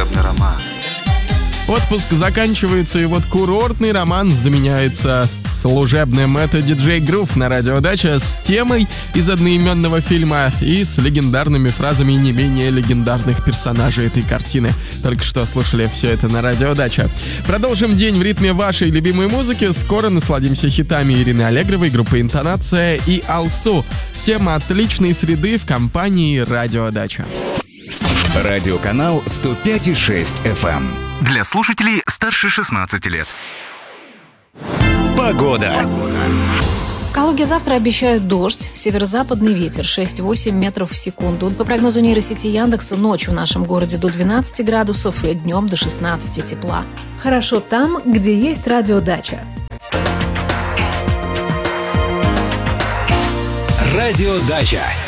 служебный роман. Отпуск заканчивается, и вот курортный роман заменяется служебным. Это диджей Грув на Радио Дача с темой из одноименного фильма и с легендарными фразами не менее легендарных персонажей этой картины. Только что слушали все это на Радио Дача. Продолжим день в ритме вашей любимой музыки. Скоро насладимся хитами Ирины Аллегровой, группы «Интонация» и «Алсу». Всем отличной среды в компании Радио Дача. Радиоканал 105,6 FM. Для слушателей старше 16 лет. Погода. В Калуге завтра обещают дождь, северо-западный ветер 6-8 метров в секунду. По прогнозу нейросети Яндекса, ночью в нашем городе до 12 градусов и днем до 16 тепла. Хорошо там, где есть радиодача. Радиодача.